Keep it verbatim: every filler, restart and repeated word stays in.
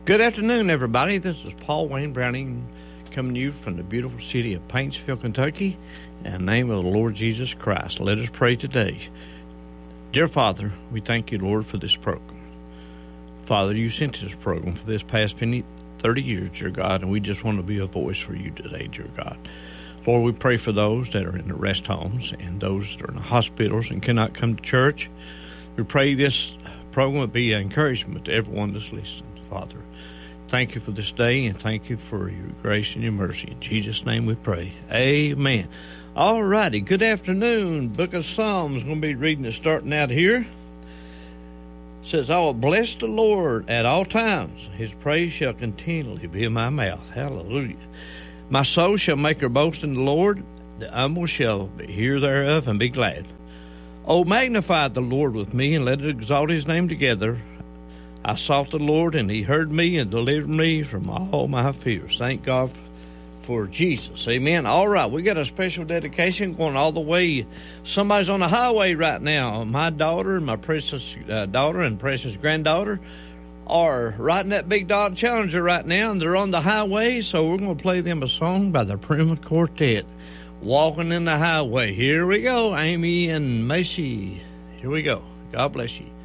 Good afternoon, everybody. This is Paul Wayne Browning coming to you from the beautiful city of Paintsville, Kentucky, in the name of the Lord Jesus Christ. Let us pray today. Dear Father, we thank you, Lord, for this program. Father, you sent this program for this past thirty years, dear God, and we just want to be a voice for you today, dear God. Lord, we pray for those that are in the rest homes and those that are in the hospitals and cannot come to church. We pray this program will be an encouragement to everyone that's listening, Father. Thank you for this day, and thank you for your grace and your mercy. In Jesus' name we pray. Amen. All righty. Good afternoon. Book of Psalms. Going to be reading it starting out here. It says, I will bless the Lord at all times. His praise shall continually be in my mouth. Hallelujah. My soul shall make her boast in the Lord. The humble shall hear thereof and be glad. Oh, magnify the Lord with me, and let us exalt his name together. I sought the Lord, and he heard me and delivered me from all my fears. Thank God for Jesus. Amen. All right, we got a special dedication going all the way. Somebody's on the highway right now. My daughter and my precious uh, daughter and precious granddaughter are riding that big Dodge Challenger right now, and they're on the highway, so we're going to play them a song by the Prima Quartet, Walking in the Highway. Here we go, Amy and Macy. Here we go. God bless you.